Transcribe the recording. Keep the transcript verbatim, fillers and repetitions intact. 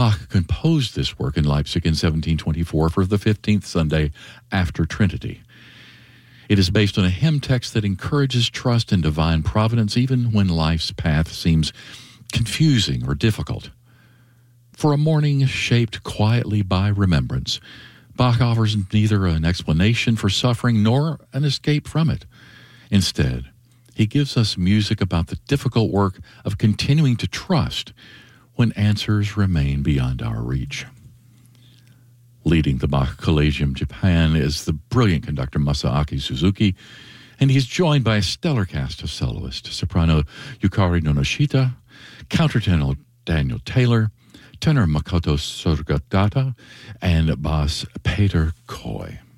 Bach composed this work in Leipzig in seventeen twenty-four for the fifteenth Sunday after Trinity. It is based on a hymn text that encourages trust in divine providence even when life's path seems confusing or difficult. For a morning shaped quietly by remembrance, Bach offers neither an explanation for suffering nor an escape from it. Instead, he gives us music about the difficult work of continuing to trust when answers remain beyond our reach. Leading the Bach Collegium Japan is the brilliant conductor Masaaki Suzuki, and he's joined by a stellar cast of soloists: soprano Yukari Nonoshita, countertenor Daniel Taylor, tenor Makoto Surugata, and bass Peter Coy.